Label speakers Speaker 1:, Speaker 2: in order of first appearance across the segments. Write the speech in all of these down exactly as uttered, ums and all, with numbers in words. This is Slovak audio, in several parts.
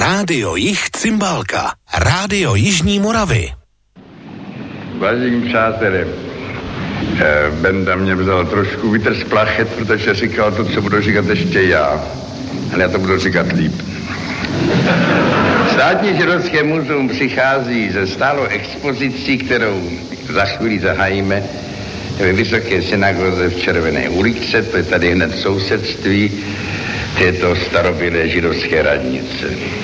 Speaker 1: Rádio Jih Cymbálka, Rádio Jižní Moravy.
Speaker 2: Vážení přátelé, Benda mě vzal trošku vítr z plachet, protože říkal to, co budu říkat ještě já. Ale já to budu říkat líp. Státní židovské muzeum přichází ze stálou expozicí, kterou za chvíli zahájíme ve Vysoké synagoze v Červené ulice, to je tady hned v sousedství této starobylé židovské radnice.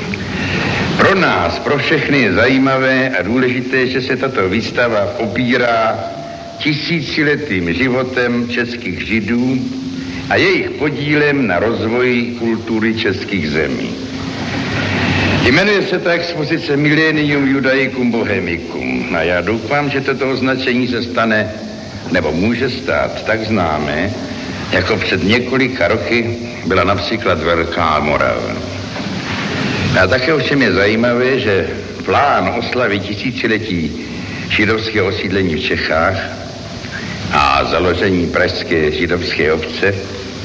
Speaker 2: Pro nás, pro všechny je zajímavé a důležité, že se tato výstava opírá tisíciletým životem českých židů a jejich podílem na rozvoji kultury českých zemí. Jmenuje se ta expozice Millennium Judaicum Bohemicum a já doufám, že toto označení se stane, nebo může stát, tak známé, jako před několika roky byla například Velká Morava. A také ovšem je zajímavé, že plán oslavy tisíciletí židovského osídlení v Čechách a založení pražské židovské obce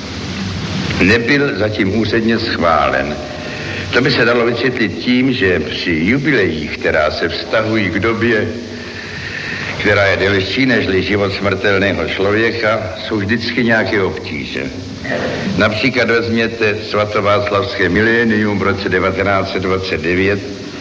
Speaker 2: nebyl zatím úředně schválen. To by se dalo vysvětlit tím, že při jubilejích, která se vztahují k době, která je delší nežli život smrtelného člověka, jsou vždycky nějaké obtíže. Například vezměte svatováclavské milénium v roce devatenáct set dvacet devět.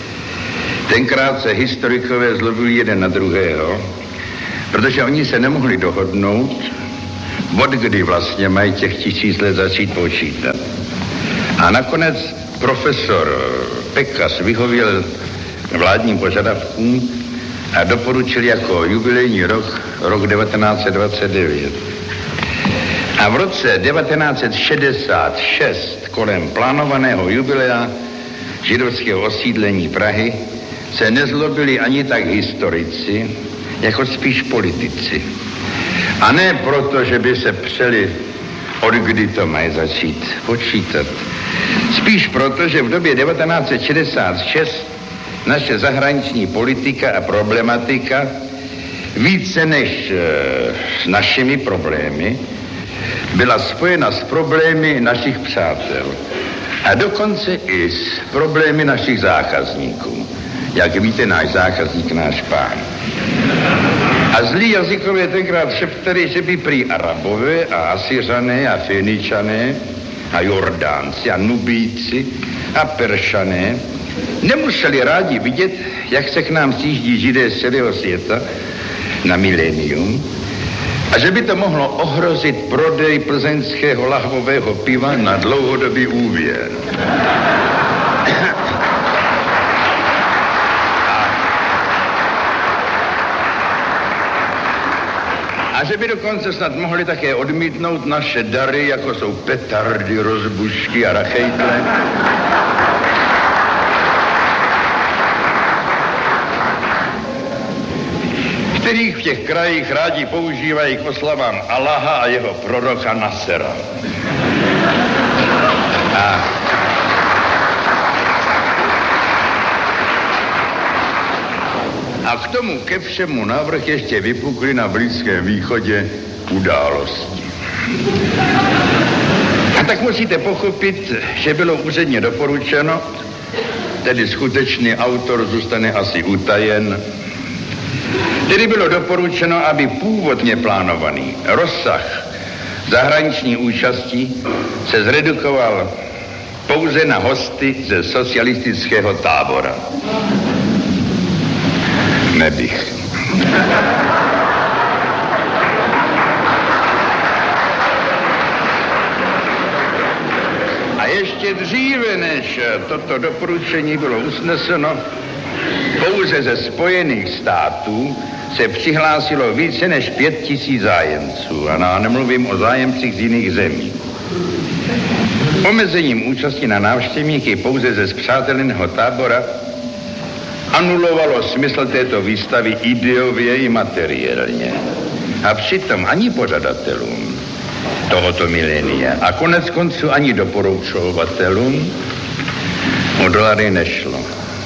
Speaker 2: Tenkrát se historikové zlobili jeden na druhého, protože oni se nemohli dohodnout, od kdy vlastně mají těch tisíc let začít počítat. A nakonec profesor Pekas vyhověl vládním požadavkům a doporučil jako jubilejní rok, rok devatenáct set dvacet devět. A v roce devatenáct set šedesát šest kolem plánovaného jubilea židovského osídlení Prahy se nezlobili ani tak historici, jako spíš politici. A ne proto, že by se přeli, od kdy to mají začít počítat. Spíš proto, že v době devatenáct set šedesát šest naše zahraniční politika a problematika více než e, s našimi problémy byla spojena s problémy našich přátel a dokonce i s problémy našich zákazníků. Jak víte, náš zákazník, náš pán. A zlí jazykové tenkrát šeptali, že by prý Arabové a Asyřané a Feničané a Jordánci a Nubíci a Peršané nemuseli rádi vidět, jak se k nám sjíždí židé z celého světa na milénium a že by to mohlo ohrozit prodej plzeňského lahvového piva na dlouhodobý úvěr. A že by dokonce snad mohli také odmítnout naše dary, jako jsou petardy, rozbušky a rachejtle. Kterých v těch krajích rádi používají k oslavám Allaha a jeho proroka Nasera. A A k tomu ke všemu navrch ještě vypukly na Blízkém východě události. A tak musíte pochopit, že bylo úředně doporučeno, tedy skutečný autor zůstane asi utajen, tedy bylo doporučeno, aby původně plánovaný rozsah zahraniční účasti se zredukoval pouze na hosty ze socialistického tábora. Nebych. A ještě dříve, než toto doporučení bylo usneseno, pouze ze Spojených států se přihlásilo více než pět tisíc zájemců. A já nemluvím o zájemcích z jiných zemí. Omezením účasti na návštěvníky pouze ze spřáteleného tábora anulovalo smysl této výstavy ideově i materiálně. A přitom ani pořadatelům tohoto milénia a konec konců ani doporučovatelům o dolary nešlo.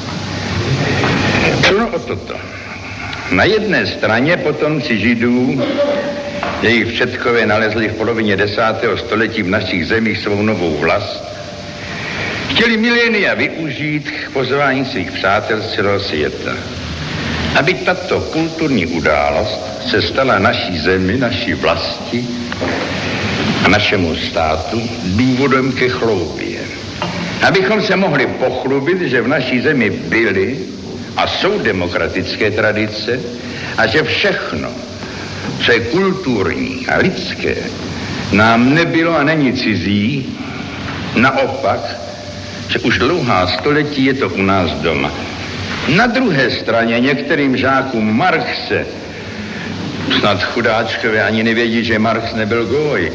Speaker 2: Šlo o toto. Na jedné straně potomci Židů, jejich předkové nalezli v polovině desátého století v našich zemích svou novou vlast, Chtěli milénia využít k pozvání svých přátel z celého světa. Aby tato kulturní událost se stala naší zemi, naší vlasti a našemu státu důvodem ke chloubě. Abychom se mohli pochlubit, že v naší zemi byly a jsou demokratické tradice a že všechno, co je kulturní a lidské, nám nebylo a není cizí, naopak, že už dlouhá století je to u nás doma. Na druhé straně některým žákům Marxe, snad chudáčkovi ani nevědí, že Marx nebyl gój,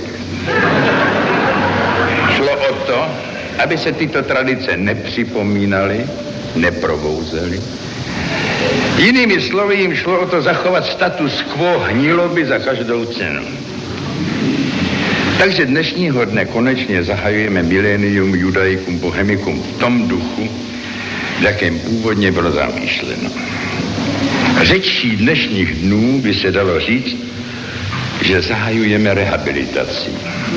Speaker 2: šlo o to, aby se tyto tradice nepřipomínaly, neprobouzely. Jinými slovy jim šlo o to zachovat status quo hniloby za každou cenu. Takže dnešního dne konečně zahajujeme milénium judaicum bohemicum v tom duchu, v jakém původně bylo zamýšleno. Řečí dnešních dnů by se dalo říct, že zahajujeme rehabilitaci.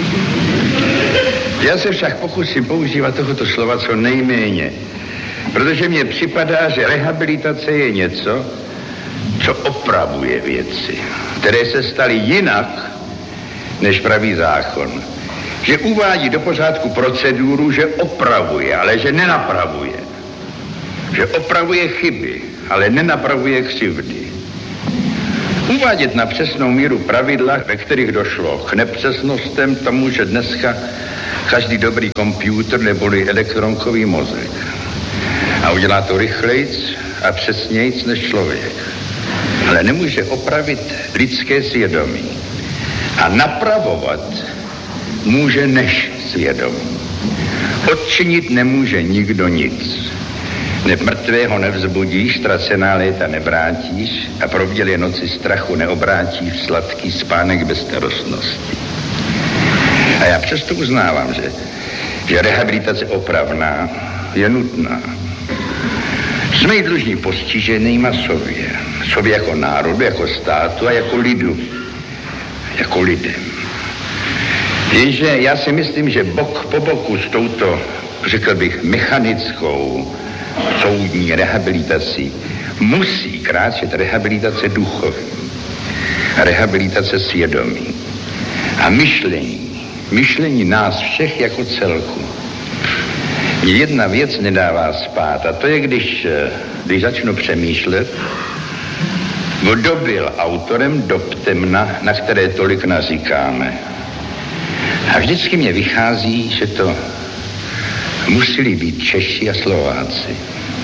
Speaker 2: Já se však pokusím používat tohoto slova co nejméně, protože mně připadá, že rehabilitace je něco, co opravuje věci, které se staly jinak, než praví zákon. Že uvádí do pořádku proceduru, že opravuje, ale že nenapravuje. Že opravuje chyby, ale nenapravuje křivdy. Uvádět na přesnou míru pravidla, ve kterých došlo k nepřesnostem, tomu, že dneska každý dobrý počítač neboli elektronkový mozek. A udělá to rychlejc a přesnějc než člověk. Ale nemůže opravit lidské svědomí. A napravovat může než svědomí. Odčinit nemůže nikdo nic. Neb mrtvého nevzbudíš, ztracená léta nevrátíš a probdělé noci strachu neobrátíš v sladký spánek bezstarostnosti. A já přesto uznávám, že, že rehabilitace opravná je nutná. Jsme jí dlužní postiženýma sobě. Sobě jako národu, jako státu a jako lidu. Jako lidem. Jenže já si myslím, že bok po boku s touto, řekl bych, mechanickou soudní rehabilitací musí kráčet rehabilitace duchovní, rehabilitace svědomí a myšlení, myšlení nás všech jako celku. Mě jedna věc nedává spát a to je, když, když začnu přemýšlet, kdo byl autorem dob temna, na které tolik naříkáme. A vždycky mě vychází, že to museli být Češi a Slováci.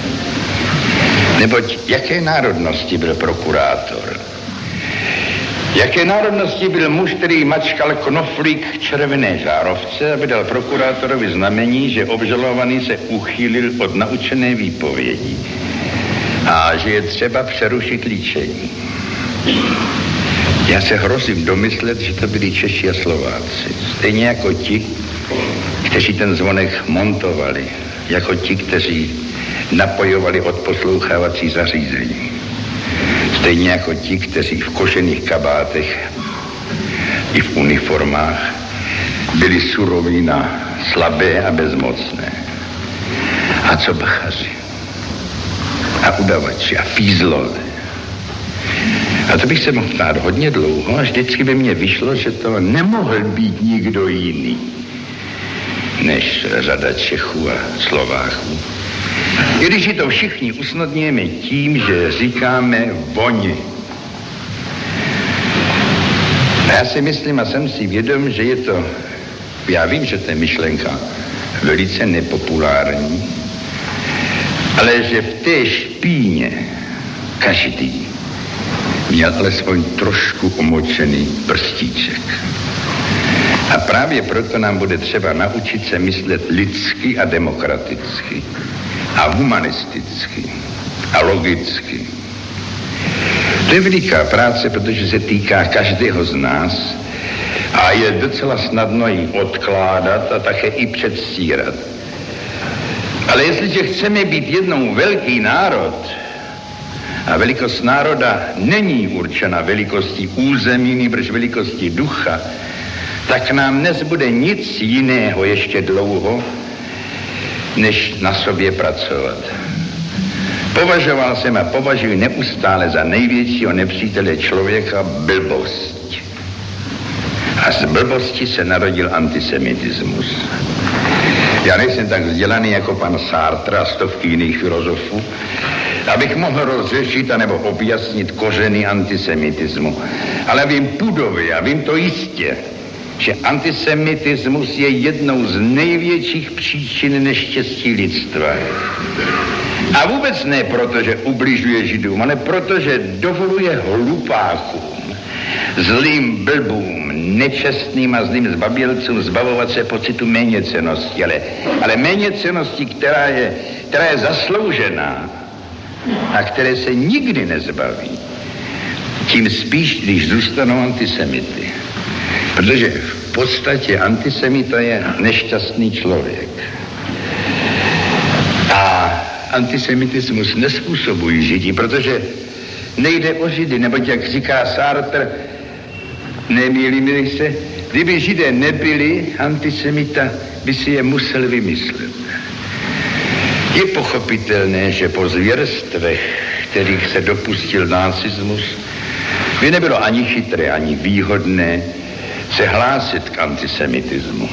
Speaker 2: Neboť jaké národnosti byl prokurátor? Jaké národnosti byl muž, který mačkal knoflík k červené žárovce, aby dal prokurátorovi znamení, že obžalovaný se uchýlil od naučené výpovědi a že je třeba přerušit líčení. Já se hrozím domyslet, že to byli Češi a Slováci. Stejně jako ti, kteří ten zvonek montovali, jako ti, kteří napojovali odposlouchávací zařízení. Stejně jako ti, kteří v košených kabátech i v uniformách byli suroví na slabé a bezmocné. A co bachaři? A udavači a fízlové. A to bych se mohl ptát hodně dlouho a vždycky by mě vyšlo, že to nemohl být nikdo jiný než řada Čechů a Slováků. I když si to všichni usnadňujeme tím, že říkáme oni. Já si myslím a jsem si vědom, že je to, já vím, že to je myšlenka velice nepopulární, ale že v té špíně každý měl alespoň trošku omočený prstíček. A právě proto nám bude třeba naučit se myslet lidsky a demokraticky a humanisticky a logicky. To je veliká práce, protože se týká každého z nás a je docela snadno ji odkládat a také i předstírat. Ale jestliže chceme být jednou velký národ, a velikost národa není určena velikostí území, nýbrž velikostí ducha, tak nám nezbude nic jiného ještě dlouho, než na sobě pracovat. Považoval jsem a považuji neustále za největšího nepřítele člověka blbost. A z blbosti se narodil antisemitismus. Já nejsem tak vzdělaný jako pan Sartre a stovky jiných filozofů, abych mohl rozřešit anebo objasnit kořeny antisemitismu. Ale vím pudově a vím to jistě, že antisemitismus je jednou z největších příčin neštěstí lidstva. A vůbec ne proto, že ubližuje Židům, ale proto, že dovoluje hlupákům, zlým blbům, nečestným a zlým zbabělcům zbavovat se pocitu méněcennosti, ale, ale méněcennosti, která je, která je zasloužená a které se nikdy nezbaví. Tím spíš, když zůstanou antisemity. Protože v podstatě antisemita je nešťastný člověk. A antisemitismus nespůsobují Židi, protože nejde o Židy, neboť jak říká Sartre, nemýlím se, kdyby Židé nebyli, antisemita by si je musel vymyslet. Je pochopitelné, že po zvěrstvech, kterých se dopustil nacismus, by nebylo ani chytré, ani výhodné se hlásit k antisemitismu.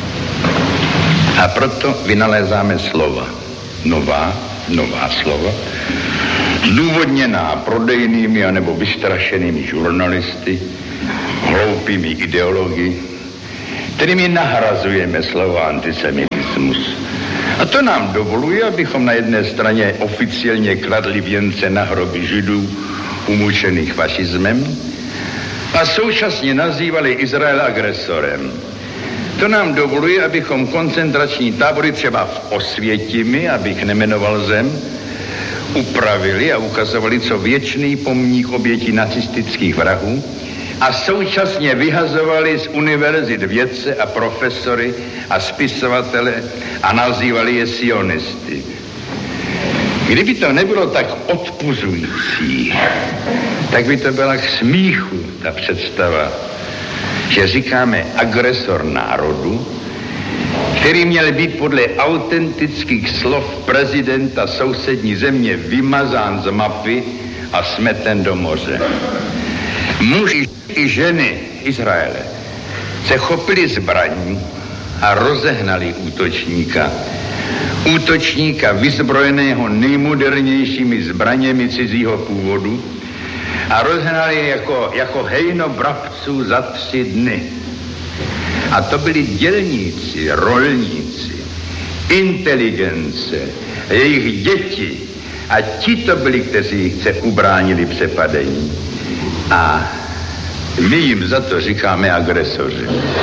Speaker 2: A proto vynalézáme slova. Nová, nová slova, zdůvodněná prodejnými anebo vystrašenými žurnalisty, hloupými ideology, kterými nahrazujeme slovo antisemitismus. A to nám dovoluje, abychom na jedné straně oficiálně kladli věnce na hroby Židů umučených fašismem a současně nazývali Izrael agresorem. To nám dovoluje, abychom koncentrační tábory třeba v Osvětimi, abych nemenoval zem, upravili a ukazovali, co věčný pomník obětí nacistických vrahů a současně vyhazovali z univerzit vědce a profesory a spisovatele a nazývali je sionisty. Kdyby to nebylo tak odpuzující, tak by to byla k smíchu ta představa, že říkáme agresor národu, který měl být podle autentických slov prezidenta sousední země vymazán z mapy a smeten do moře. Muži i ženy Izraele se chopili zbraní a rozehnali útočníka. Útočníka vyzbrojeného nejmodernějšími zbraněmi cizího původu a rozhnali je jako, jako hejno bravců za tři dny. A to byli dělníci, rolníci, inteligence, jejich děti. A ti to byli, kteří se ubránili přepadení. A my jim za to říkáme agresoři.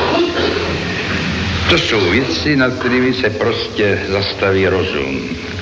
Speaker 2: To jsou věci, nad kterými se prostě zastaví rozum.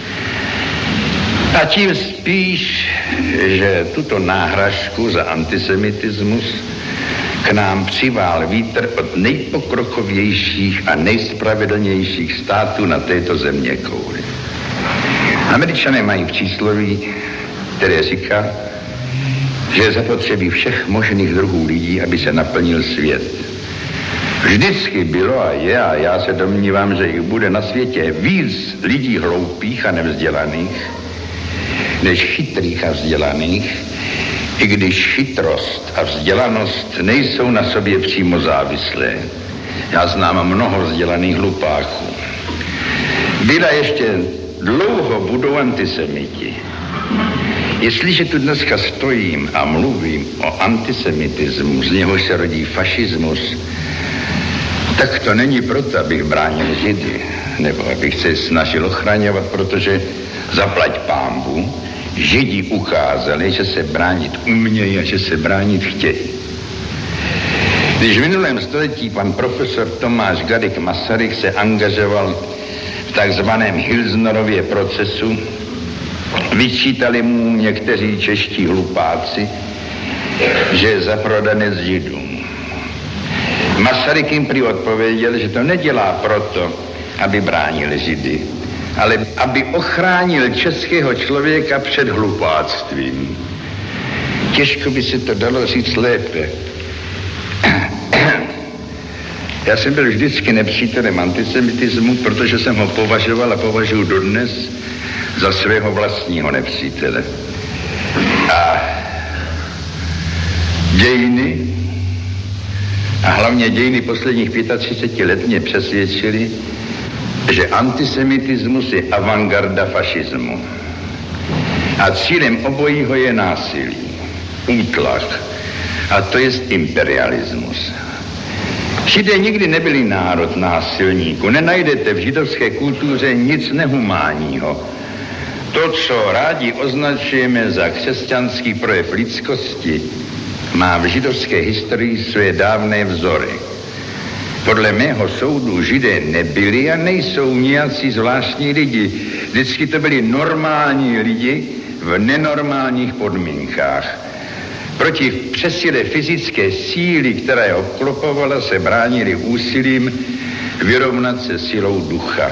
Speaker 2: A tím spíš, že tuto náhražku za antisemitismus k nám přivál vítr od nejpokrokovějších a nejspravedlnějších států na této země kouli. Američané mají přísloví, které říká, že je zapotřebí všech možných druhů lidí, aby se naplnil svět. Vždycky bylo a je, a já se domnívám, že jich bude na světě víc lidí hloupých a nevzdělaných, než chytrých a vzdělaných, i když chytrost a vzdělanost nejsou na sobě přímo závislé. Já znám mnoho vzdělaných hlupáků. Byla ještě dlouho budou antisemiti. Jestliže tu dneska stojím a mluvím o antisemitismu, z něhož se rodí fašismus, tak to není proto, abych bránil Židy, nebo abych se snažil ochraňovat, protože zaplať pánbu, Židi ukázali, že se bránit umějí a že se bránit chtějí. Když v minulém století pan profesor Tomáš Garrigue Masaryk se angažoval v takzvaném Hilsnerově procesu, vyčítali mu někteří čeští hlupáci, že je zaprodanec Židům. Masaryk jim prý odpověděl, že to nedělá proto, aby bránil Židy, ale aby ochránil českého člověka před hlupáctvím. Těžko by se to dalo říct lépe. Já jsem byl vždycky nepřítelem antisemitismu, protože jsem ho považoval a považuji dodnes za svého vlastního nepřítele. A dějiny, a hlavně dějiny posledních třicet pět let mě přesvědčili, že antisemitismus je avantgarda fašismu. A cílem obojího je násilí, útlak, a to je imperialismus. Židé nikdy nebyli národ násilníků. Nenajdete v židovské kultuře nic nehumánního. To, co rádi označujeme za křesťanský projev lidskosti, má v židovské historii své dávné vzory. Podle mého soudu Židé nebyli a nejsou nějací zvláštní lidi. Vždycky to byli normální lidi v nenormálních podmínkách. Proti přesile fyzické síly, která je obklopovala, se bránili úsilím vyrovnat se silou ducha.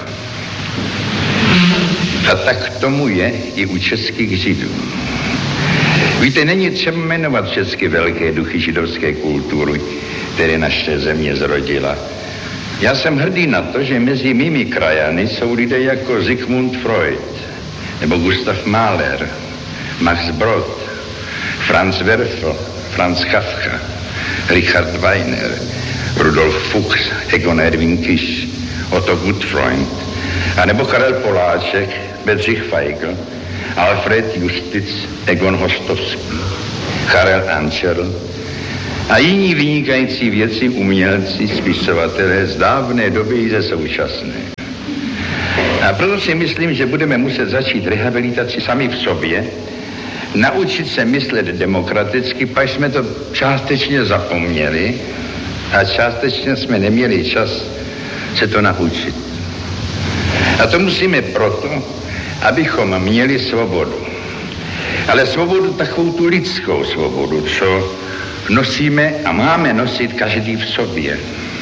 Speaker 2: A tak tomu je i u českých Židů. Víte, není třeba jmenovat všechny velké duchy židovské kultury, které naše země zrodila. Já jsem hrdý na to, že mezi mými krajany jsou lidé jako Sigmund Freud, nebo Gustav Mahler, Max Brod, Franz Werfel, Franz Kafka, Richard Wagner, Rudolf Fuchs, Egon Erwin Kisch, Otto Gutfreund, anebo Karel Poláček, Bedřich Feigl, Alfred Justic, Egon Hostovský, Karel Ančerl a jiní vynikající vědci, umělci, spisovatelé z dávné doby i ze současné. A proto si myslím, že budeme muset začít rehabilitaci sami v sobě, naučit se myslet demokraticky, pak jsme to částečně zapomněli a částečně jsme neměli čas se to naučit. A to musíme proto, abychom měli svobodu. Ale svobodu, takovou tu lidskou svobodu, co nosíme a máme nosit každý v sobě.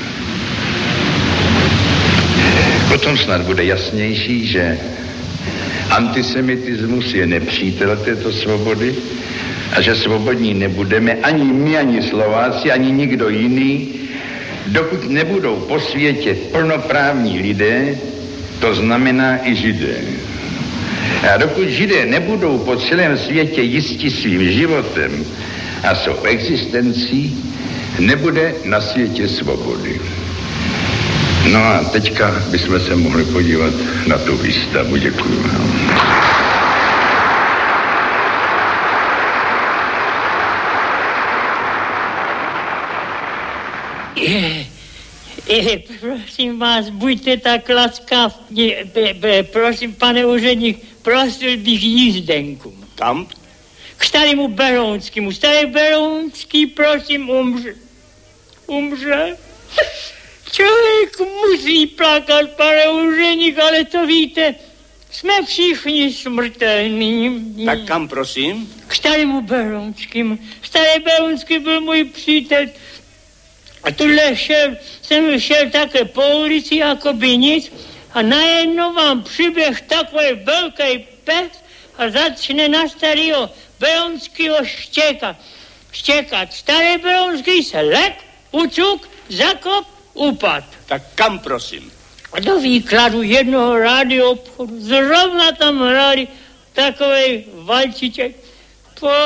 Speaker 2: Potom snad bude jasnější, že antisemitismus je nepřítel této svobody a že svobodní nebudeme ani my, ani Slováci, ani nikdo jiný, dokud nebudou po světě plnoprávní lidé, to znamená i Židé. A dokud Židé nebudou po celém světě jistí svým životem a svou existencí, nebude na světě svobody. No a teďka bychom se mohli podívat na tu výstavu. Děkuji vám.
Speaker 3: Je, je, prosím vás, buďte tak laskav. Je, be, be, prosím, pane úředník, prosil bych jízdenku.
Speaker 4: Kam?
Speaker 3: K starému Berounskému. Starý Berounský, prosím, umře. Umře? Člověk musí plakat, pane úředník, ale to víte, jsme všichni smrtelní.
Speaker 4: Tak kam, prosím?
Speaker 3: K starému Berounskému. Starý Berounský byl můj přítel. A tuhle šel, jsem šel také po ulici, jako by nic, a najednou vám přiběh takový velký pes a začne na starého Berounského štěkat. Štěkat. Starý Berounský se lek, ucuk, zakop, upad.
Speaker 4: Tak kam, prosím?
Speaker 3: A do výkladu jednoho rádio obchodu zrovna tam hráli takovej valčiček. Po